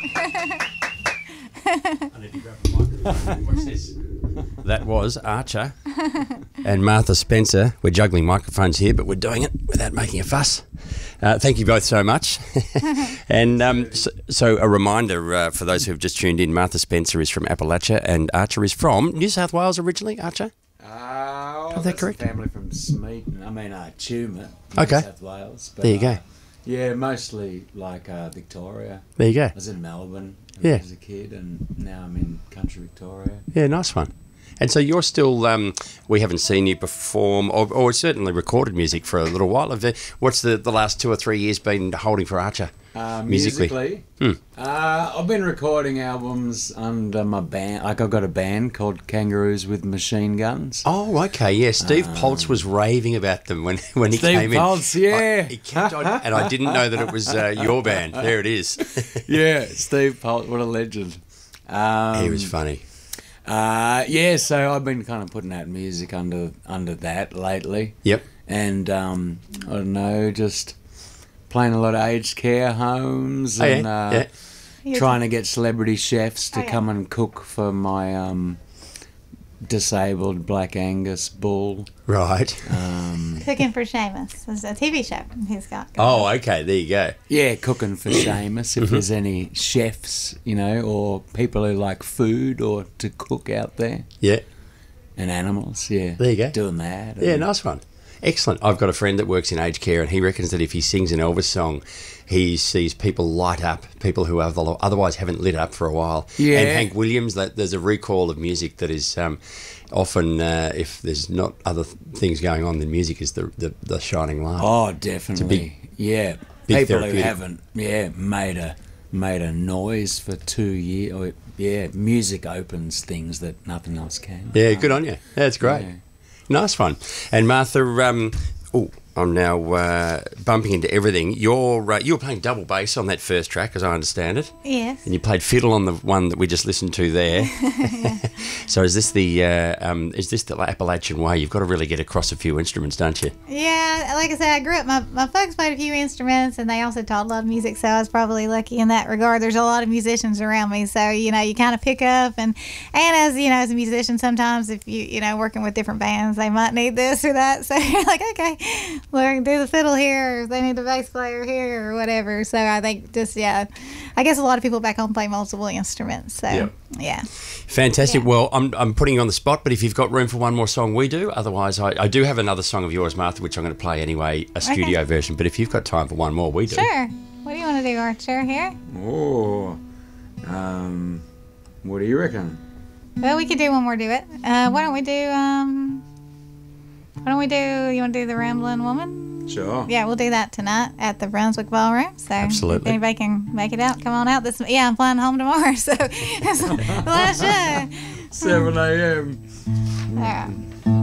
I need to grab a microphone. What's this? That was Archer and Martha Spencer. We're juggling microphones here, but we're doing it without making a fuss. Thank you both so much. And so a reminder for those who have just tuned in, Martha Spencer is from Appalachia and Archer is from New South Wales originally, Archer? Is that correct? Family from Smeaton, Tumut, Okay. New South Wales. But, there you go. Yeah, mostly like Victoria. There you go. I was in Melbourne Yeah. as a kid, and now I'm in country Victoria. Yeah, nice one. And so you're still, we haven't seen you perform or certainly recorded music for a little while. What's the last 2 or 3 years been holding for Archer? Musically? I've been recording albums under my band. Like I've got a band called Kangaroos with Machine Guns. Oh, okay, yeah. Steve Poltz was raving about them when he came in. Steve Poltz, yeah. He kept on, and I didn't know that it was your band. There it is. Yeah, Steve Poltz, what a legend. He was funny. Yeah, so I've been kind of putting out music under that lately. Yep. And I don't know, just playing a lot of aged care homes and trying to get celebrity chefs to come and cook for my disabled Black Angus bull. Right. Cooking for Seamus. It's a TV show he's got. Oh, okay. There you go. Yeah, cooking for Seamus. If there's any chefs, or people who like food or to cook out there. Yeah. And animals, yeah. There you go. Doing that. Yeah, nice one. Excellent. I've got a friend that works in aged care and he reckons that if he sings an Elvis song, he sees people light up, people who have otherwise haven't lit up for a while. Yeah. And Hank Williams, there's a recall of music that is often, if there's not other things going on, then music is the shining light. Oh, definitely. big People who haven't made a noise for 2 years. Music opens things that nothing else can. Yeah, good on you. That's great. Yeah. Nice one. And Martha, I'm now bumping into everything. You were playing double bass on that first track, as I understand it. Yes. And you played fiddle on the one that we just listened to there. So is this the Appalachian way? You've got to really get across a few instruments, don't you? Yeah, like I said, I grew up. My folks played a few instruments, and they also taught a lot of music. So I was probably lucky in that regard. There's a lot of musicians around me, so you kind of pick up and as as a musician, sometimes if you working with different bands, they might need this or that. So you're like, okay, learn do the fiddle here, or they need a bass player here, or whatever. So I think I guess a lot of people back home play multiple instruments. So yeah. Fantastic. Yeah. Well, I'm putting you on the spot, but if you've got room for one more song, we do. Otherwise, I do have another song of yours, Martha, which I'm going to play anyway, a studio version. But if you've got time for one more, we do. Sure. What do you want to do, Archer? Here? Oh, what do you reckon? Well, we could do one more duet. Why don't we do? You want to do the Ramblin' Woman? Sure. Yeah, we'll do that tonight at the Brunswick Ballroom. So absolutely. If anybody can make it out, come on out. I'm flying home tomorrow, so it's the last show. 7 a.m. All right.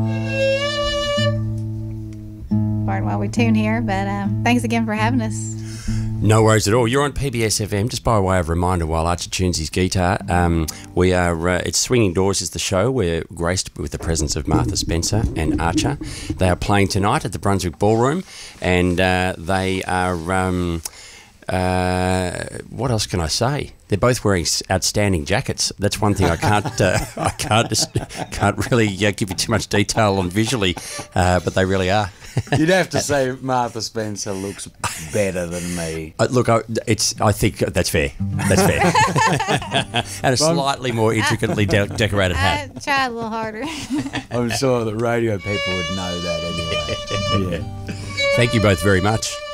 Pardon while we tune here, but thanks again for having us. No worries at all. You're on PBS FM. Just by way of reminder, while Archer tunes his guitar, we are. It's Swinging Doors is the show. We're graced with the presence of Martha Spencer and Archer. They are playing tonight at the Brunswick Ballroom, and they are. What else can I say? They're both wearing outstanding jackets. That's one thing I can't really give you too much detail on visually, but they really are. You'd have to say Martha Spencer looks better than me. I think that's fair. That's fair. And a slightly more intricately decorated hat. I tried a little harder. I'm sure the radio people would know that anyway. Yeah. Thank you both very much.